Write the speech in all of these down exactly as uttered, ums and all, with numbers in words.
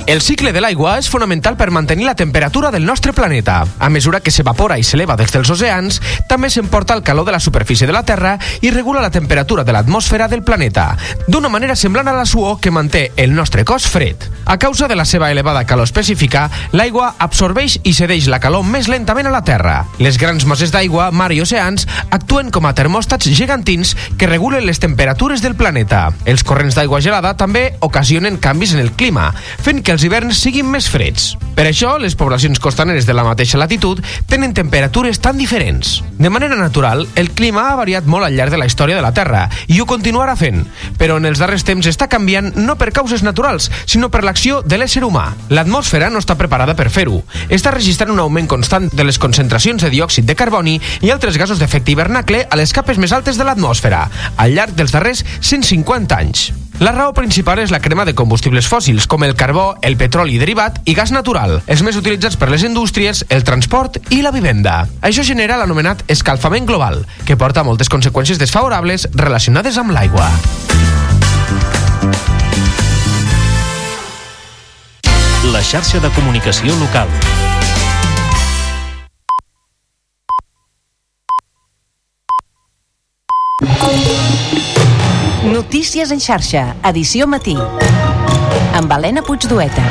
El cicle de l'aigua és fonamental per mantenir la temperatura del nostre planeta. A mesura que s'evapora i s'eleva des dels oceans, també s'emporta el calor de la superfície de la Terra i regula la temperatura de l'atmosfera del planeta, d'una manera semblant a la suor que manté el nostre cos fred. A causa de la seva elevada calor específica, l'aigua absorbeix i cedeix la calor més lentament a la Terra. Les grans masses d'aigua, mar i oceans actuen com a termòstats gegantins que regulen les temperatures del planeta. Els corrents d'aigua gelada també ocasionen canvis en el clima, fent que els hiverns siguin més freds. Per això, les poblacions costaneres de la mateixa latitud tenen temperatures tan diferents. De manera natural, el clima ha variat molt al llarg de la història de la Terra i ho continuarà fent, però en els darrers temps està canviant no per causes naturals, sinó per l'acció de l'ésser humà. L'atmosfera no està preparada per fer-ho. Està registrant un augment constant de les concentracions de diòxid de carboni i altres gasos d'efecte hivernacle a les capes més altes de l'atmosfera, al llarg dels darrers cent cinquanta anys. La raó principal és la crema de combustibles fòssils, com el carbó, el petroli derivat i gas natural, els més utilitzats per les indústries, el transport i la vivenda. Això genera l'anomenat escalfament global, que porta moltes conseqüències desfavorables relacionades amb l'aigua. La xarxa de comunicació local. Notícies en xarxa, edició matí, amb Helena Puigdueta.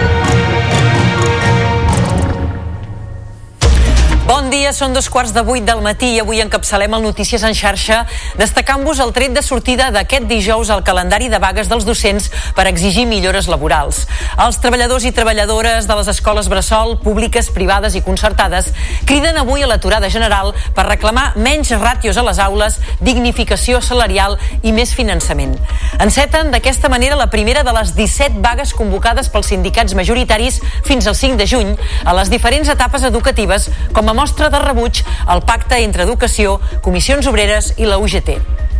Bon dia, són dos quarts de vuit del matí i avui encapçalem el Notícies en xarxa destacant-vos el tret de sortida d'aquest dijous al calendari de vagues dels docents per exigir millores laborals. Els treballadors i treballadores de les escoles bressol, públiques, privades i concertades, criden avui a l'aturada general per reclamar menys ràtios a les aules, dignificació salarial i més finançament. Enceten d'aquesta manera la primera de les disset vagues convocades pels sindicats majoritaris fins al cinc de juny a les diferents etapes educatives com a mostra de rebuig al pacte entre Educació, Comissions Obreres i la U G T.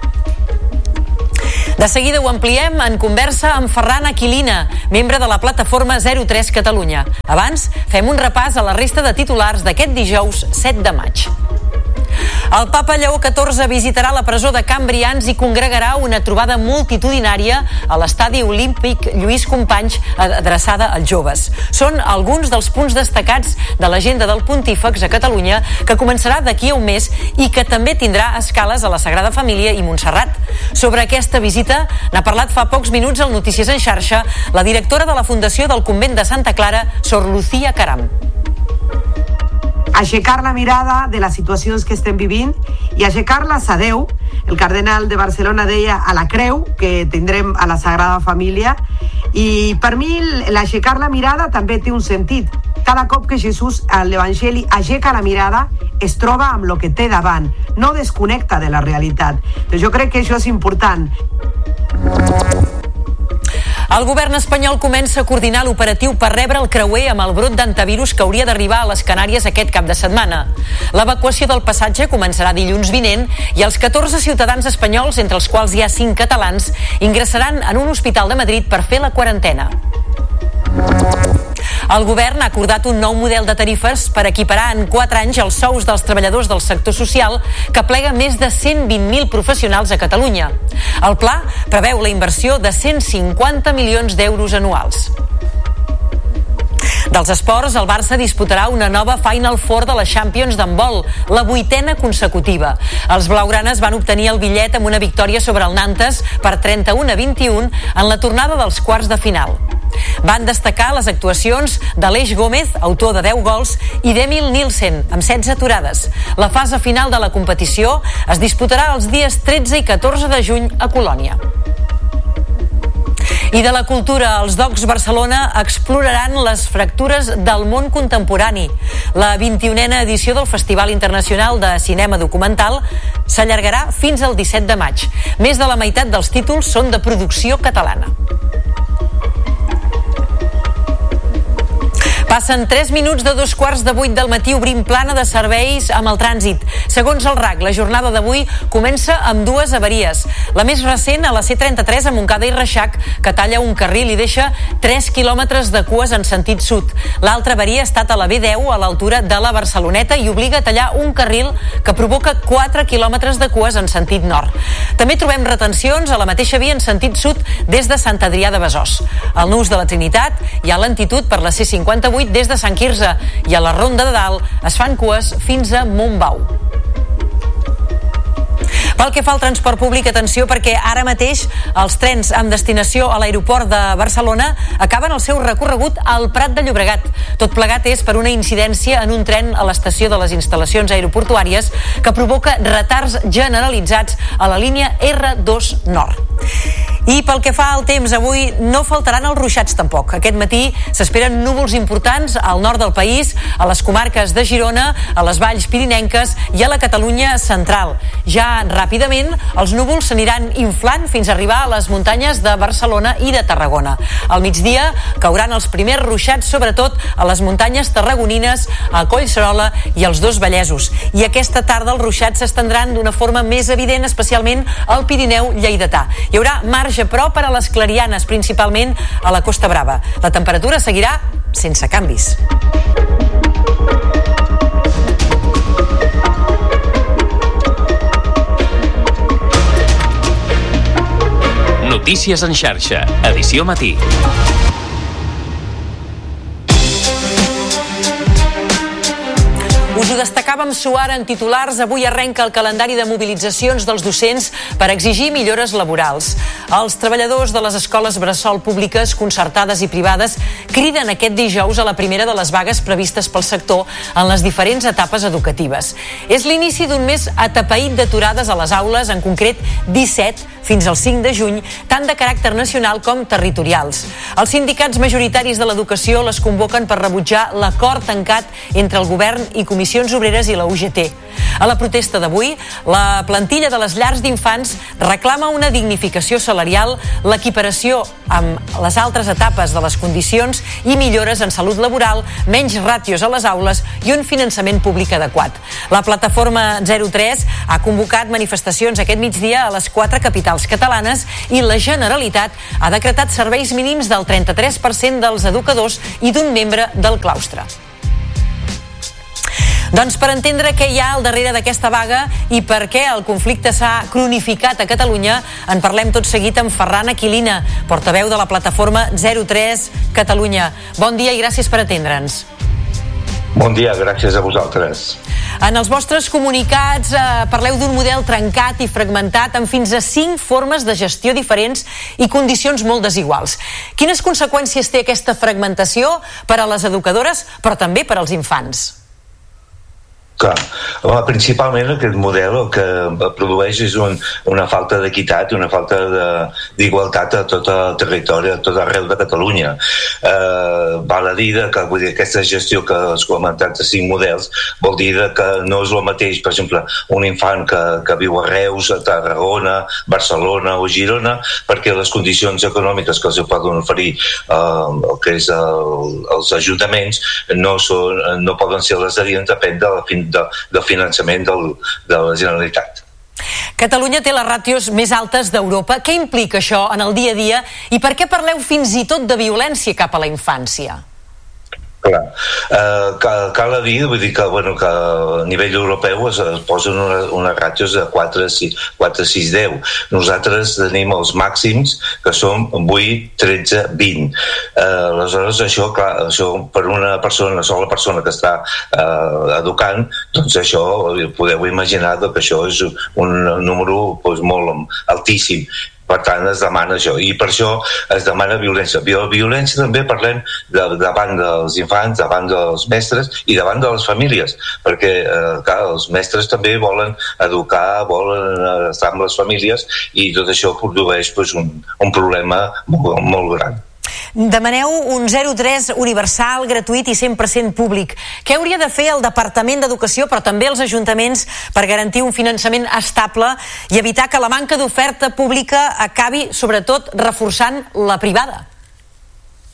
De seguida ho ampliem en conversa amb Ferran Aquilina, membre de la plataforma zero tres Catalunya. Abans, fem un repàs a la resta de titulars d'aquest dijous set de maig. El papa Lleó catorze visitarà la presó de Can Brians i congregarà una trobada multitudinària a l'estadi olímpic Lluís Companys adreçada als joves. Són alguns dels punts destacats de l'agenda del Pontífex a Catalunya que començarà d'aquí a un mes i que també tindrà escales a la Sagrada Família i Montserrat. Sobre aquesta visita n'ha parlat fa pocs minuts al Notícies en xarxa la directora de la Fundació del Convent de Santa Clara, Sor Lucía Caram. Aixecar la mirada de les situacions que estem vivint i aixecar-les a Déu. El cardenal de Barcelona deia a la creu que tindrem a la Sagrada Família, i per mi l'aixecar la mirada també té un sentit. Cada cop que Jesús a l'Evangeli aixeca la mirada es troba amb el que té davant, no desconnecta de la realitat. Doncs jo crec que això és important. El govern espanyol comença a coordinar l'operatiu per rebre el creuer amb el brot d'antivirus que hauria d'arribar a les Canàries aquest cap de setmana. L'evacuació del passatge començarà dilluns vinent i els catorze ciutadans espanyols, entre els quals hi ha cinc catalans, ingressaran en un hospital de Madrid per fer la quarantena. El govern ha acordat un nou model de tarifes per equiparar en quatre anys els sous dels treballadors del sector social que plega més de cent vint mil professionals a Catalunya. El pla preveu la inversió de cent cinquanta milions d'euros anuals. Dels esports, el Barça disputarà una nova Final Four de la Champions d'handbol, la vuitena consecutiva. Els blaugranes van obtenir el bitllet amb una victòria sobre el Nantes per trenta-un a vint-i-un en la tornada dels quarts de final. Van destacar les actuacions d'Aleix Gómez, autor de deu gols, i d'Emil Nielsen, amb setze aturades. La fase final de la competició es disputarà els dies tretze i catorze de juny a Colònia. I de la cultura, els Docs Barcelona exploraran les fractures del món contemporani. La vint-i-unena edició del Festival Internacional de Cinema Documental s'allargarà fins al disset de maig. Més de la meitat dels títols són de producció catalana. Passen tres minuts de dos quarts de vuit del matí, obrim plana de serveis amb el trànsit. Segons el R A C, la jornada d'avui comença amb dues avaries. La més recent a la C trenta-tres a Montcada i Reixac, que talla un carril i deixa tres quilòmetres de cues en sentit sud. L'altra avaria ha estat a la B deu a l'altura de la Barceloneta i obliga a tallar un carril que provoca quatre quilòmetres de cues en sentit nord. També trobem retencions a la mateixa via en sentit sud des de Sant Adrià de Besòs. Al Nus de la Trinitat hi ha lentitud per la C cinquanta-vuit des de Sant Quirze i a la Ronda de Dalt es fan cues fins a Montbau. Pel que fa al transport públic, atenció, perquè ara mateix els trens amb destinació a l'aeroport de Barcelona acaben el seu recorregut al Prat de Llobregat. Tot plegat és per una incidència en un tren a l'estació de les instal·lacions aeroportuàries que provoca retards generalitzats a la línia R dos Nord. I pel que fa al temps, avui no faltaran els ruixats tampoc. Aquest matí s'esperen núvols importants al nord del país, a les comarques de Girona, a les valls pirinenques i a la Catalunya central. Ja ràpidament els núvols s'aniran inflant fins a arribar a les muntanyes de Barcelona i de Tarragona. Al migdia cauran els primers ruixats, sobretot a les muntanyes tarragonines, a Collserola i als dos Vallesos. I aquesta tarda els ruixats s'estendran d'una forma més evident, especialment al Pirineu lleidatà. Hi haurà marge, però, per a les clarianes, principalment a la Costa Brava. La temperatura seguirà sense canvis. Notícies en xarxa, edició matí. Us ho destacàvem suar en titulars. Avui arrenca el calendari de mobilitzacions dels docents per exigir millores laborals. Els treballadors de les escoles bressol públiques, concertades i privades criden aquest dijous a la primera de les vagues previstes pel sector en les diferents etapes educatives. És l'inici d'un mes atapeït d'aturades a les aules, en concret disset fins al cinc de juny, tant de caràcter nacional com territorials. Els sindicats majoritaris de l'educació les convoquen per rebutjar l'acord tancat entre el govern i comissions obreres i la U G T. A la protesta d'avui, la plantilla de les llars d'infants reclama una dignificació salarial, l'equiparació amb les altres etapes de les condicions i millores en salut laboral, menys ràtios a les aules i un finançament públic adequat. La plataforma zero tres ha convocat manifestacions aquest migdia a les quatre capitals catalanes i la Generalitat ha decretat serveis mínims del trenta-tres per cent dels educadors i d'un membre del claustre. Doncs per entendre què hi ha al darrere d'aquesta vaga i per què el conflicte s'ha cronificat a Catalunya, en parlem tot seguit amb Ferran Aquilina, portaveu de la plataforma zero tres Catalunya. Bon dia i gràcies per atendre'ns. Bon dia, gràcies a vosaltres. En els vostres comunicats eh, parleu d'un model trencat i fragmentat amb fins a cinc formes de gestió diferents i condicions molt desiguals. Quines conseqüències té aquesta fragmentació per a les educadores, però també per als infants? Clar, principalment aquest model el que produeix és un, una falta d'equitat i una falta d'igualtat a tot el territori, a tot arreu de Catalunya. Eh, val a dir que vull dir, aquesta gestió que has comentat de cinc models vol dir que no és el mateix, per exemple, un infant que, que viu a Reus, a Tarragona, Barcelona o Girona, perquè les condicions econòmiques que els poden oferir eh, el que és el, els ajuntaments no, són, no poden ser les adients, depèn de la fin De, del finançament del, de la Generalitat. Catalunya té les ràtios més altes d'Europa. Què implica això en el dia a dia i per què parleu fins i tot de violència cap a la infància? Clar, eh, cal, cal dir, vull dir que, bueno, que a nivell europeu es, es posen una, unes ràtios de quatre, sis, deu. Nosaltres tenim els màxims que són vuit, tretze, vint. Eh, aleshores, això, clar, això per una persona, una sola persona que està eh, educant, doncs això podeu imaginar que això és un número doncs, molt altíssim. Per tant, es demana això, i per això es demana violència. Violència també parlem de, davant dels infants, davant dels mestres i davant de les famílies, perquè eh, clar, els mestres també volen educar, volen estar amb les famílies, i tot això produeix pues, un, un problema molt, molt gran. Demaneu un zero tres universal, gratuït i cent per cent públic. Què hauria de fer el Departament d'Educació, però també els ajuntaments, per garantir un finançament estable i evitar que la manca d'oferta pública acabi, sobretot, reforçant la privada?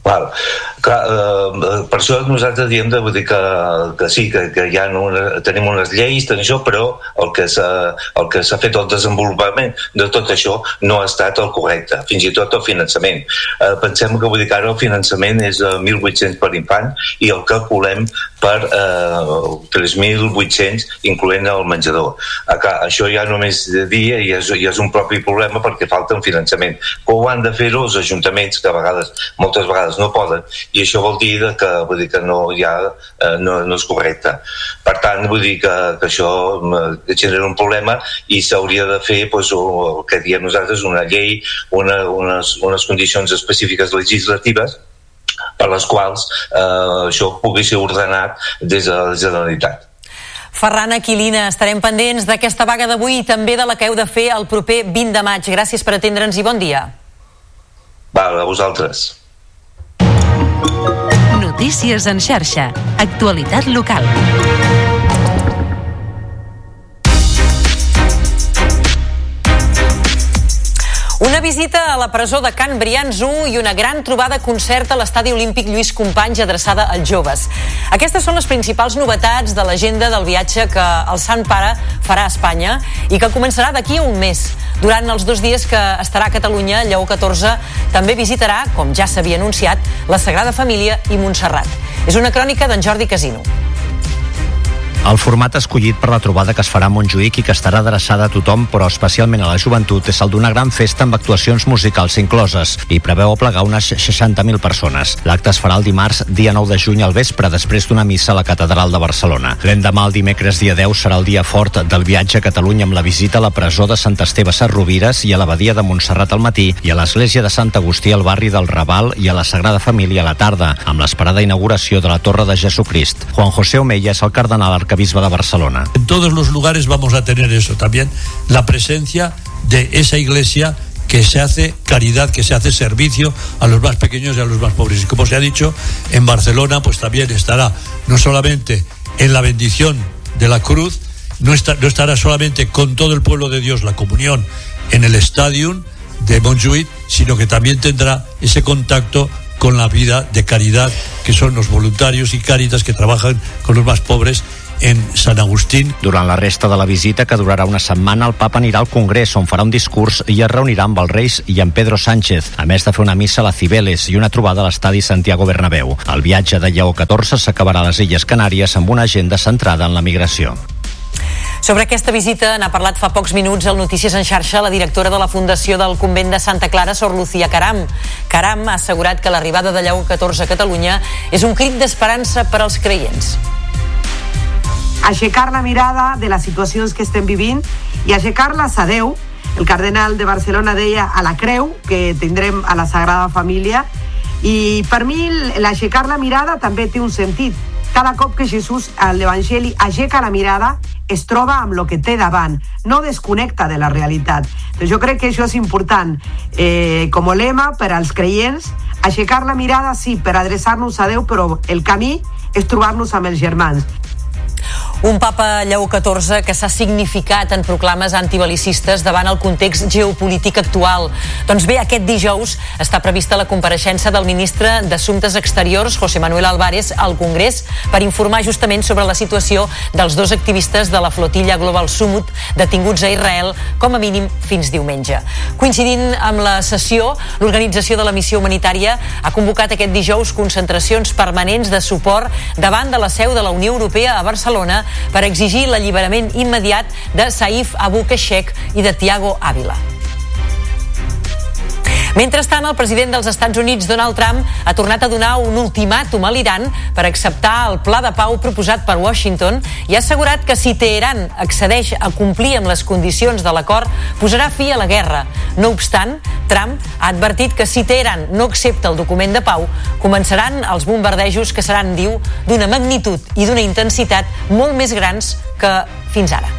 Val. Clar, eh, per això nosaltres diem de, vull dir que, que sí, que, que hi ha una, tenim unes lleis, tenim això, però el que s'ha el que s'ha fet el desenvolupament de tot això no ha estat el correcte, fins i tot el finançament. Eh, pensem que, vull dir que ara el finançament és de mil vuit-cents per infant i el calculem per eh, tres mil vuit-cents incloent el menjador. Acá, això ja només de dia i és, i és un propi problema perquè falta un finançament. Però ho han de fer els ajuntaments que a vegades, moltes vegades no poden, i això vol dir que, vull dir que no, ja, eh, no, no és correcte. Per tant, vull dir que, que això eh, genera un problema i s'hauria de fer doncs, el que diem nosaltres, una llei, una, unes, unes condicions específiques legislatives per les quals eh, això pugui ser ordenat des de la Generalitat. Ferran Aquilina, estarem pendents d'aquesta vaga d'avui i també de la que heu de fer el proper vint de maig. Gràcies per atendre'ns i bon dia. Val, a vosaltres. Notícies en xarxa. Actualitat local. Una visita a la presó de Can Brians u i una gran trobada concert a l'Estadi Olímpic Lluís Companys adreçada als joves. Aquestes són les principals novetats de l'agenda del viatge que el Sant Pare farà a Espanya i que començarà d'aquí a un mes. Durant els dos dies que estarà a Catalunya, Lleó catorze també visitarà, com ja s'havia anunciat, la Sagrada Família i Montserrat. És una crònica d'en Jordi Casino. El format escollit per la trobada que es farà a Montjuïc i que estarà adreçada a tothom, però especialment a la joventut, és el d'una gran festa amb actuacions musicals incloses i preveu aplegar unes seixanta mil persones. L'acte es farà el dimarts, dia nou de juny al vespre, després d'una missa a la Catedral de Barcelona. L'endemà, el dimecres, dia deu, serà el dia fort del viatge a Catalunya amb la visita a la presó de Sant Esteve Sesrovires i a l'abadia de Montserrat al matí i a l'església de Sant Agustí al barri del Raval i a la Sagrada Família a la tarda, amb l'esperada inauguració de la Torre de Jesucrist. Juan José Omeya és el cardenal arcabisbe de Barcelona. En todos los lugares vamos a tener eso también, la presencia de esa iglesia que se hace caridad, que se hace servicio a los más pequeños y a los más pobres. Y como se ha dicho, en Barcelona pues también estará no solamente en la bendición de la cruz, no, está, no estará solamente con todo el pueblo de Dios la comunión en el Stadium de Montjuïc, sino que también tendrá ese contacto con la vida de caridad que son los voluntarios y Càritas que trabajan con los más pobres en Sant Agustín. Durant la resta de la visita, que durarà una setmana, el papa anirà al Congrés, on farà un discurs i es reunirà amb els Reis i amb Pedro Sánchez, a més de fer una missa a la Cibeles i una trobada a l'estadi Santiago Bernabéu. El viatge de Lleó catorze s'acabarà a les Illes Canàries amb una agenda centrada en la migració. Sobre aquesta visita n'ha parlat fa pocs minuts al Notícies en xarxa la directora de la Fundació del Convent de Santa Clara, Sor Lucía Caram. Caram ha assegurat que l'arribada de Lleó catorze a Catalunya és un crit d'esperança per als creients. Aixecar la mirada de les situacions que estem vivint i aixecar-les a Déu. El cardenal de Barcelona deia a la creu que tindrem a la Sagrada Família, i per mi l'aixecar la mirada també té un sentit. Cada cop que Jesús a l'Evangeli aixeca la mirada es troba amb el que té davant, no desconnecta de la realitat. Però jo crec que això és important. Eh, com a lema per als creients, aixecar la mirada sí, per adreçar-nos a Déu, però el camí és trobar-nos amb els germans. Un papa Lleó catorze que s'ha significat en proclames antibel·licistes davant el context geopolític actual. Doncs bé, aquest dijous està prevista la compareixença del ministre d'Assumptes Exteriors, José Manuel Álvarez, al Congrés per informar justament sobre la situació dels dos activistes de la flotilla Global Summit detinguts a Israel, com a mínim fins diumenge. Coincidint amb la sessió, l'organització de la missió humanitària ha convocat aquest dijous concentracions permanents de suport davant de la seu de la Unió Europea a Barcelona per exigir l'alliberament immediat de Saif Abu Keshek i de Thiago Ávila. Mentrestant, el president dels Estats Units, Donald Trump, ha tornat a donar un ultimàtum a l'Iran per acceptar el pla de pau proposat per Washington i ha assegurat que si Teheran accedeix a complir amb les condicions de l'acord, posarà fi a la guerra. No obstant, Trump ha advertit que si Teheran no accepta el document de pau, començaran els bombardejos que seran, diu, d'una magnitud i d'una intensitat molt més grans que fins ara.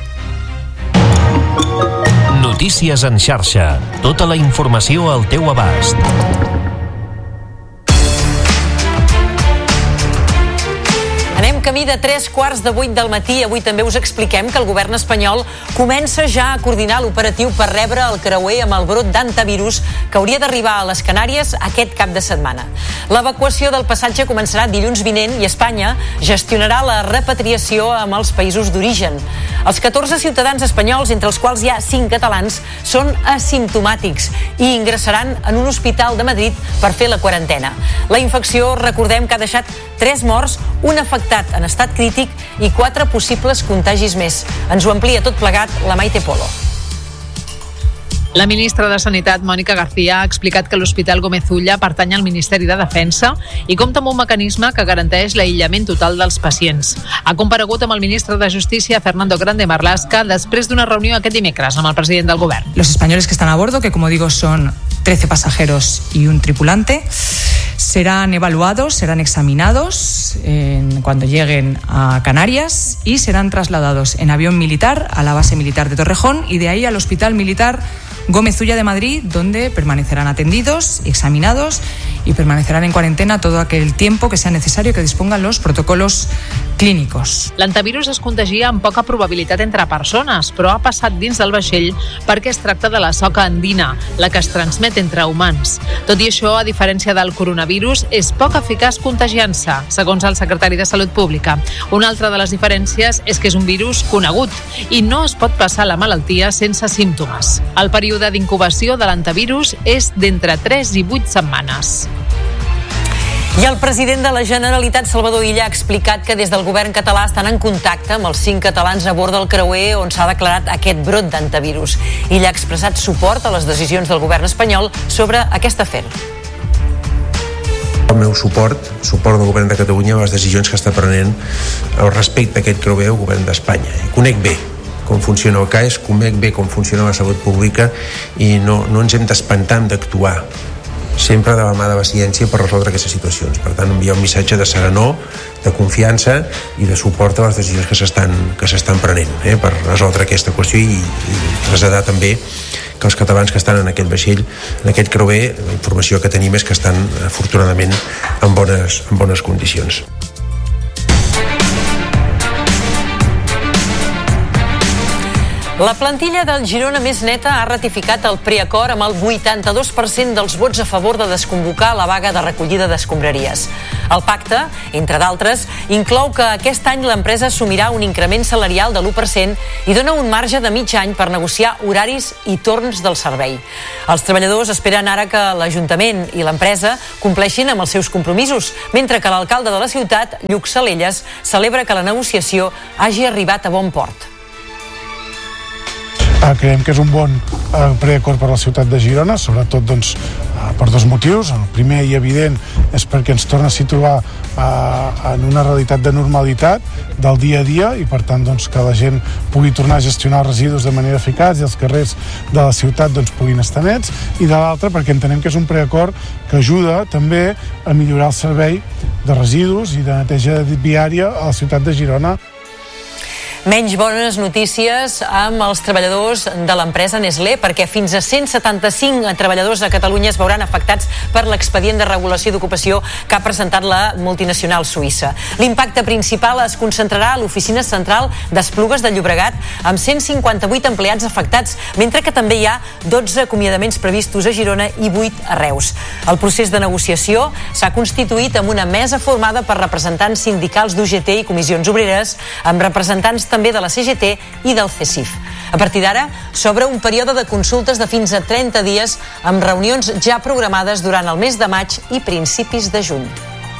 Notícies en xarxa. Tota la informació al teu abast. Anem camí de tres quarts de vuit del matí. Avui també us expliquem que el govern espanyol comença ja a coordinar l'operatiu per rebre el creuer amb el brot d'antivirus que hauria d'arribar a les Canàries aquest cap de setmana. L'evacuació del passatge començarà dilluns vinent i Espanya gestionarà la repatriació amb els països d'origen. Els catorze ciutadans espanyols, entre els quals hi ha cinc catalans, són asimptomàtics i ingressaran en un hospital de Madrid per fer la quarantena. La infecció, recordem que ha deixat tres morts, un afectat en estat crític i quatre possibles contagis més. Ens ho amplia tot plegat la Maite Polo. La ministra de Sanitat, Mònica García, ha explicat que l'Hospital Gómez Ulla pertany al Ministeri de Defensa i compta amb un mecanisme que garanteix l'aïllament total dels pacients. Ha comparegut amb el ministre de Justícia, Fernando Grande Marlaska, després d'una reunió aquest dimecres amb el president del govern. Los españoles que están a bordo, que como digo son trece pasajeros y un tripulante, serán evaluados, serán examinados en, cuando lleguen a Canarias y serán trasladados en avión militar a la base militar de Torrejón y de ahí al Hospital Militar Gómez Ulla de Madrid, donde permanecerán atendidos, examinados y permanecerán en cuarentena todo aquel tiempo que sea necesario que dispongan los protocolos clínicos. L'antivirus es contagia amb poca probabilitat entre persones, però ha passat dins del vaixell perquè es tracta de la soca andina, la que es transmet entre humans. Tot i això, a diferència del coronavirus, és poc eficaç contagiant-se, segons el secretari de Salut Pública. Una altra de les diferències és que és un virus conegut i no es pot passar la malaltia sense símptomes. El període d'incubació de l'antivirus és d'entre tres i vuit setmanes. I el president de la Generalitat, Salvador Illa, ha explicat que des del govern català estan en contacte amb els cinc catalans a bord del creuer on s'ha declarat aquest brot d'antivirus. Illa ha expressat suport a les decisions del govern espanyol sobre aquest afer. El meu suport, suport del govern de Catalunya a les decisions que està prenent al respecte a aquest creuer al govern d'Espanya. I conec bé com funciona el C A E S, conec bé com funciona la salut pública i no, no ens hem d'espantar d'actuar sempre de la mà de la ciència per resoldre aquestes situacions. Per tant, enviar un missatge de serenor, de confiança i de suport a les decisions que s'estan que s'estan prenent eh, per resoldre aquesta qüestió i, i traslladar també que els catalans que estan en aquest vaixell, en aquest creuer, la informació que tenim és que estan afortunadament en bones, en bones condicions. La plantilla del Girona Més Neta ha ratificat el preacord amb el vuitanta-dos per cent dels vots a favor de desconvocar la vaga de recollida d'escombraries. El pacte, entre d'altres, inclou que aquest any l'empresa assumirà un increment salarial de l'u per cent i dona un marge de mig any per negociar horaris i torns del servei. Els treballadors esperen ara que l'Ajuntament i l'empresa compleixin amb els seus compromisos, mentre que l'alcalde de la ciutat, Lluc Salelles, celebra que la negociació hagi arribat a bon port. Uh, creiem que és un bon uh, preacord per a la ciutat de Girona, sobretot doncs, uh, per dos motius. El primer i evident és perquè ens torna a situar uh, en una realitat de normalitat del dia a dia i per tant doncs, que la gent pugui tornar a gestionar els residus de manera eficaç i els carrers de la ciutat doncs, puguin estar nets, i de l'altra perquè entenem que és un preacord que ajuda també a millorar el servei de residus i de neteja viària a la ciutat de Girona. Menys bones notícies amb els treballadors de l'empresa Nestlé, perquè fins a cent setanta-cinc treballadors a Catalunya es veuran afectats per l'expedient de regulació d'ocupació que ha presentat la multinacional suïssa. L'impacte principal es concentrarà a l'oficina central d'Esplugues de Llobregat, amb cent cinquanta-vuit empleats afectats, mentre que també hi ha dotze acomiadaments previstos a Girona i vuit a Reus. El procés de negociació s'ha constituït amb una mesa formada per representants sindicals d'U G T i comissions obreres, amb representants també de la C G T i del C E C I F. A partir d'ara, s'obre un període de consultes de fins a trenta dies amb reunions ja programades durant el mes de maig i principis de juny.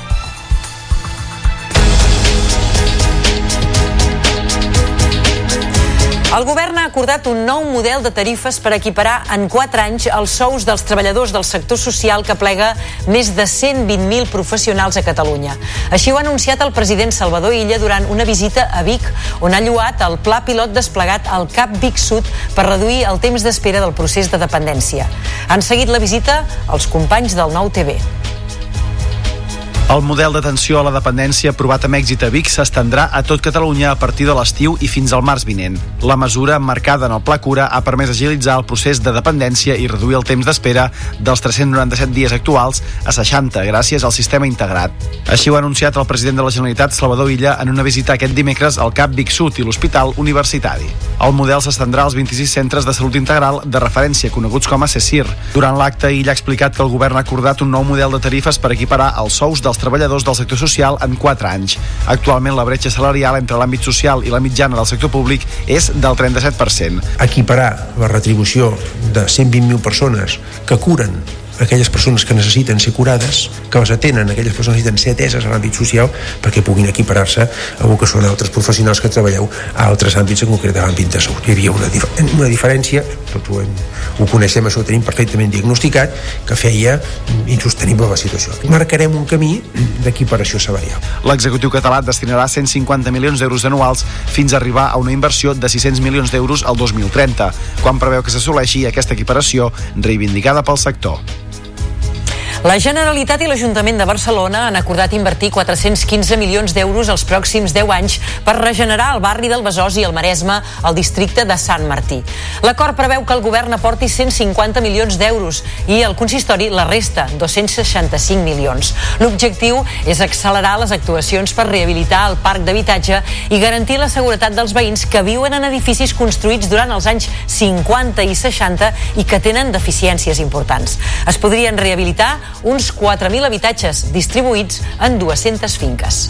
El govern ha acordat un nou model de tarifes per equiparar en quatre anys els sous dels treballadors del sector social que plega més de cent vint mil professionals a Catalunya. Així ho ha anunciat el president Salvador Illa durant una visita a Vic, on ha lloat el pla pilot desplegat al CAP Vic Sud per reduir el temps d'espera del procés de dependència. Han seguit la visita els companys del Nou T V. El model d'atenció a la dependència aprovat amb èxit a Vic s'estendrà a tot Catalunya a partir de l'estiu i fins al març vinent. La mesura, emmarcada en el Pla Cura, ha permès agilitzar el procés de dependència i reduir el temps d'espera dels tres-cents noranta-set dies actuals a seixanta, gràcies al sistema integrat. Així ho ha anunciat el president de la Generalitat, Salvador Illa, en una visita aquest dimecres al CAP Vic Sud i l'Hospital Universitari. El model s'estendrà als vint-i-sis centres de salut integral de referència, coneguts com a CECIR. Durant l'acte, Illa ha explicat que el govern ha acordat un nou model de tarifes per equiparar els sous dels treballadors del sector social en quatre anys. Actualment, la bretxa salarial entre l'àmbit social i la mitjana del sector públic és del trenta-set per cent. Equiparar la retribució de cent vint mil persones que curen aquelles persones que necessiten ser curades, que les atenen, aquelles persones que necessiten ser ateses a l'àmbit social perquè puguin equiparar-se a el que són altres professionals que treballeu a altres àmbits, en concret a l'àmbit de salut. Hi havia una, dif una diferència, tots ho, hem, ho coneixem, això ho tenim perfectament diagnosticat, que feia insostenible la situació. Marcarem un camí d'equiparació salarial. L'executiu català destinarà cent cinquanta milions d'euros anuals fins a arribar a una inversió de sis-cents milions d'euros al dos mil trenta, quan preveu que s'assoleixi aquesta equiparació reivindicada pel sector. La Generalitat i l'Ajuntament de Barcelona han acordat invertir quatre-cents quinze milions d'euros els pròxims deu anys per regenerar el barri del Besòs i el Maresme al districte de Sant Martí. L'acord preveu que el govern aporti cent cinquanta milions d'euros i el consistori la resta, dos-cents seixanta-cinc milions. L'objectiu és accelerar les actuacions per rehabilitar el parc d'habitatge i garantir la seguretat dels veïns que viuen en edificis construïts durant els anys cinquanta i seixanta i que tenen deficiències importants. Es podrien rehabilitar uns quatre mil habitatges distribuïts en dues-centes finques.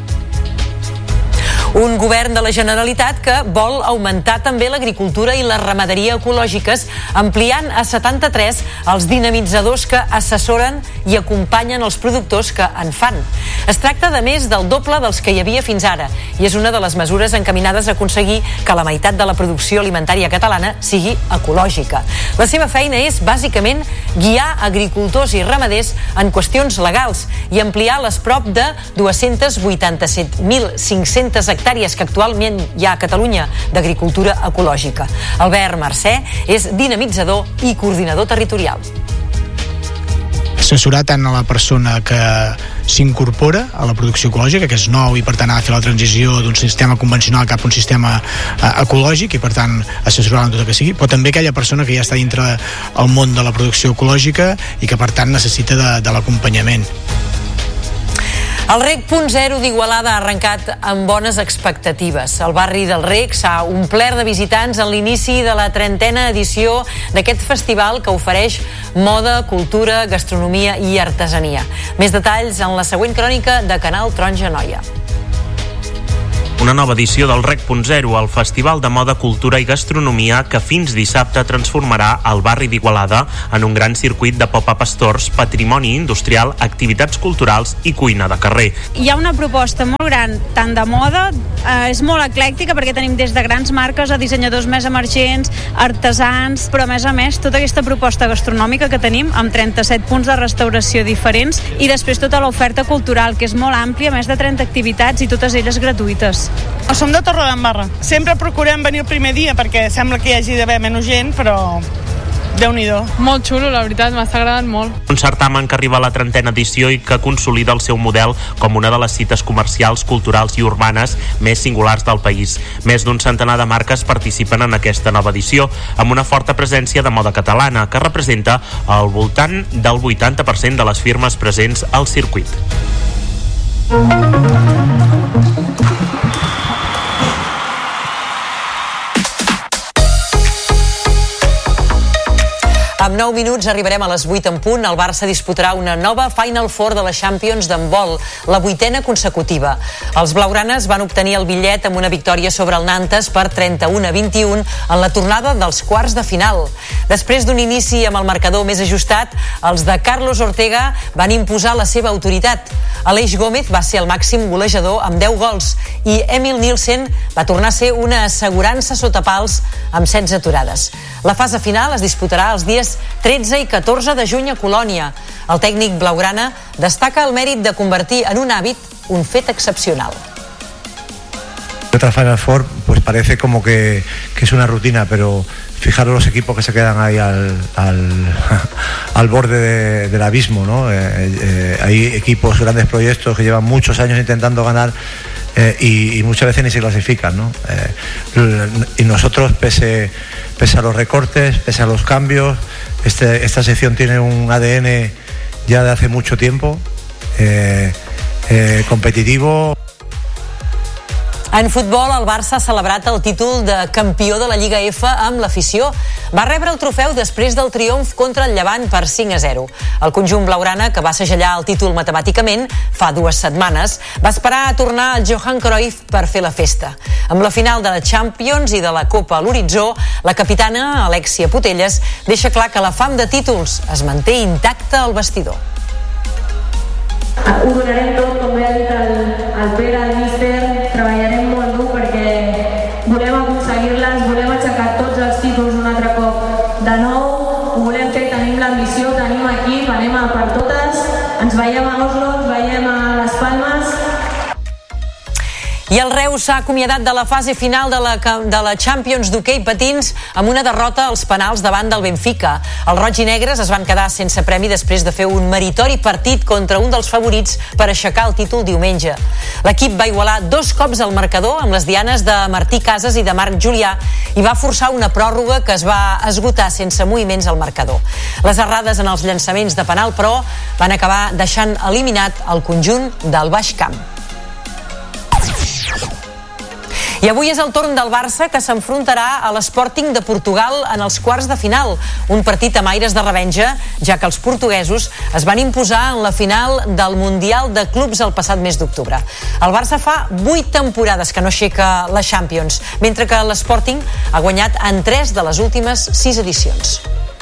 Un govern de la Generalitat que vol augmentar també l'agricultura i la ramaderia ecològiques, ampliant a setanta-tres els dinamitzadors que assessoren i acompanyen els productors que en fan. Es tracta de més del doble dels que hi havia fins ara i és una de les mesures encaminades a aconseguir que la meitat de la producció alimentària catalana sigui ecològica. La seva feina és, bàsicament, guiar agricultors i ramaders en qüestions legals i ampliar les prop de dos-cents vuitanta-set mil cinc-centes hectàrees que actualment hi ha a Catalunya d'agricultura ecològica. Albert Mercè és dinamitzador i coordinador territorial. Assessorar tant a la persona que s'incorpora a la producció ecològica, que és nou i per tant ha de fer la transició d'un sistema convencional cap a un sistema eh, ecològic i per tant assessorar en tot el que sigui, però també aquella persona que ja està dintre el món de la producció ecològica i que per tant necessita de, de l'acompanyament. El Rec punt zero d'Igualada ha arrencat amb bones expectatives. El barri del Rec s'ha omplert de visitants en l'inici de la trentena edició d'aquest festival que ofereix moda, cultura, gastronomia i artesania. Més detalls en la següent crònica de Canal Taronja Noia. Una nova edició del Rec punt zero, el Festival de Moda, Cultura i Gastronomia que fins dissabte transformarà el barri d'Igualada en un gran circuit de pop-up stores, patrimoni industrial, activitats culturals i cuina de carrer. Hi ha una proposta molt gran, tant de moda, eh, és molt eclèctica perquè tenim des de grans marques a dissenyadors més emergents, artesans, però a més a més tota aquesta proposta gastronòmica que tenim amb trenta-set punts de restauració diferents i després tota l'oferta cultural que és molt àmplia, més de trenta activitats i totes elles gratuïtes. Som de Torredembarra. Sempre procurem venir el primer dia perquè sembla que hi hagi d'haver menys gent, però Déu-n'hi-do. Molt xulo, la veritat, m'està agradant molt. Un certamen que arriba a la trentena edició i que consolida el seu model com una de les cites comercials, culturals i urbanes més singulars del país. Més d'un centenar de marques participen en aquesta nova edició, amb una forta presència de moda catalana, que representa al voltant del vuitanta per cent de les firmes presents al circuit. Amb nou minuts arribarem a les vuit en punt. El Barça disputarà una nova Final Four de la Champions d'handbol, la vuitena consecutiva. Els blaugranes van obtenir el bitllet amb una victòria sobre el Nantes per trenta-un a vint-i-un en la tornada dels quarts de final. Després d'un inici amb el marcador més ajustat, els de Carlos Ortega van imposar la seva autoritat. Aleix Gómez va ser el màxim golejador amb deu gols i Emil Nielsen va tornar a ser una assegurança sota pals amb setze aturades. La fase final es disputarà els dies tretze i catorze de juny a Colònia. El tècnic blaugrana destaca el mèrit de convertir en un hàbit un fet excepcional. Otra Final Four pues parece como que, que es una rutina, pero fijaros los equipos que se quedan ahí al, al, al borde de, del abismo, ¿no? Eh, eh, hay equipos, grandes proyectos que llevan muchos años intentando ganar eh, y, y muchas veces ni se clasifican, ¿no? Eh, y nosotros, pese, pese a los recortes, pese a los cambios, este, esta sección tiene un A D N ya de hace mucho tiempo, eh, eh, competitivo. En futbol, el Barça ha celebrat el títol de campió de la Lliga F amb l'afició. Va rebre el trofeu després del triomf contra el Llevant per cinc a zero. El conjunt blaugrana, que va segellar el títol matemàticament fa dues setmanes, va esperar a tornar al Johan Cruyff per fer la festa. Amb la final de la Champions i de la Copa a l'horitzó, la capitana, Alexia Putellas, deixa clar que la fam de títols es manté intacta al vestidor. Ho donarem tot, com bé ha dit el, el Pere, el míster, treballarem molt dur perquè volem aconseguir-les, volem aixecar tots els títols un altre cop de nou, ho volem fer, tenim l'ambició, tenim equip, anem a per totes, ens veiem a Oslo, ens veiem a Les Palmes. I el Reus s'ha acomiadat de la fase final de la, de la Champions d'hoquei patins amb una derrota als penals davant del Benfica. Els roig i negres es van quedar sense premi després de fer un meritori partit contra un dels favorits per aixecar el títol diumenge. L'equip va igualar dos cops el marcador amb les dianes de Martí Casas i de Marc Julià i va forçar una pròrroga que es va esgotar sense moviments al marcador. Les errades en els llançaments de penal, però, van acabar deixant eliminat el conjunt del Baix Camp. I avui és el torn del Barça, que s'enfrontarà a l'Sporting de Portugal en els quarts de final, un partit amb aires de revenja, ja que els portuguesos es van imposar en la final del Mundial de Clubs el passat mes d'octubre. El Barça fa vuit temporades que no aixeca la Champions, mentre que l'Sporting ha guanyat en tres de les últimes sis edicions.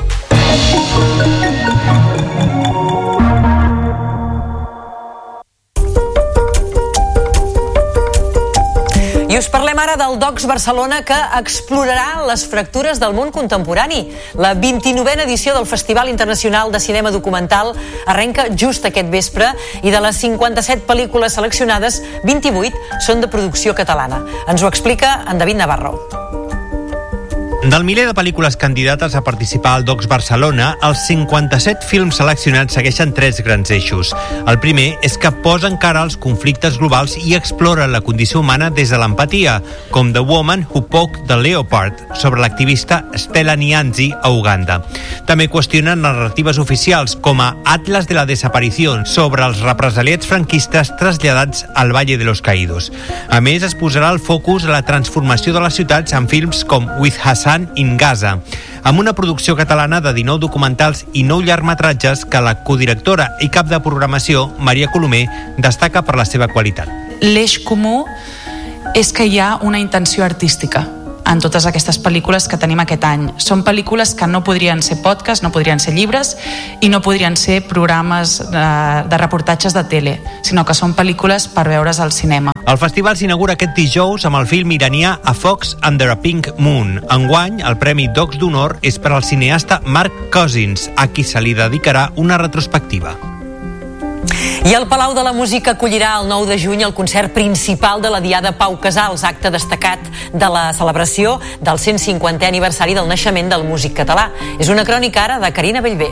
I us parlem ara del Docs Barcelona, que explorarà les fractures del món contemporani. La vint-i-novena edició del Festival Internacional de Cinema Documental arrenca just aquest vespre i de les cinquanta-set pel·lícules seleccionades, vint-i-vuit són de producció catalana. Ens ho explica en David Navarro. Del miler de pel·lícules candidates a participar al Docs Barcelona, els cinquanta-set films seleccionats segueixen tres grans eixos. El primer és que posa encara els conflictes globals i explora la condició humana des de l'empatia, com The Woman Who Poked the Leopard, sobre l'activista Stella Nyanzi a Uganda. També qüestionen narratives oficials, com a Atlas de la Desaparició, sobre els represaliats franquistes traslladats al Valle de los Caídos. A més, es posarà el focus a la transformació de les ciutats en films com With Hassan in Gaza, amb una producció catalana de dinou documentals i nou llargmetratges que la codirectora i cap de programació, Maria Colomer, destaca per la seva qualitat. L'eix comú és que hi ha una intenció artística en totes aquestes pel·lícules que tenim aquest any. Són pel·lícules que no podrien ser podcast, no podrien ser llibres i no podrien ser programes de, de reportatges de tele, sinó que són pel·lícules per veure's al cinema. El festival s'inaugura aquest dijous amb el film iranià A Fox Under a Pink Moon. Enguany, el Premi Docs d'Honor és per al cineasta Mark Cousins, a qui se li dedicarà una retrospectiva. I el Palau de la Música acollirà el nou de juny el concert principal de la Diada Pau Casals, acte destacat de la celebració del cent cinquantè aniversari del naixement del músic català. És una crònica ara de Carina Bellver.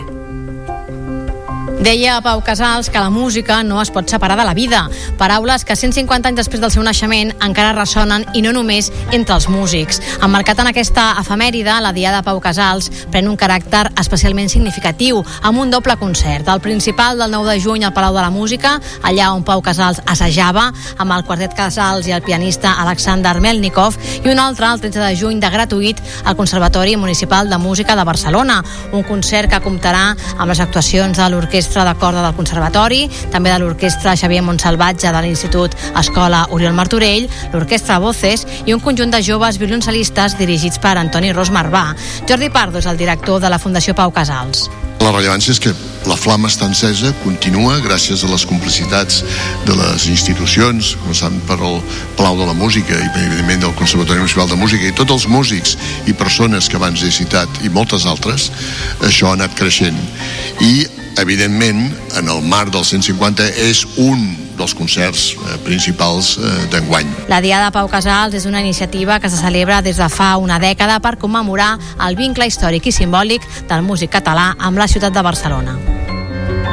Deia Pau Casals que la música no es pot separar de la vida. Paraules que cent cinquanta anys després del seu naixement encara ressonen, i no només entre els músics. Emmarcat en aquesta efemèride, la Diada Pau Casals pren un caràcter especialment significatiu, amb un doble concert. El principal del nou de juny al Palau de la Música, allà on Pau Casals assajava, amb el quartet Casals i el pianista Alexander Melnikov, i un altre el tretze de juny de gratuït al Conservatori Municipal de Música de Barcelona, un concert que comptarà amb les actuacions de l'Orquestra de Corda del Conservatori, també de l'Orquestra Xavier Montsalvatge de l'Institut Escola Oriol Martorell, l'Orquestra Voces i un conjunt de joves violoncelistes dirigits per Antoni Ros Marbà. Jordi Pardo és el director de la Fundació Pau Casals. La rellevància és que la flama està encesa, continua gràcies a les complicitats de les institucions, començant per el Palau de la Música i evidentment del Conservatori Municipal de Música i tots els músics i persones que abans he citat i moltes altres. Això ha anat creixent i evidentment en el marc del cent cinquanta és un dels concerts eh, principals eh, d'enguany. La Diada Pau Casals és una iniciativa que se celebra des de fa una dècada per commemorar el vincle històric i simbòlic del músic català amb la ciutat de Barcelona.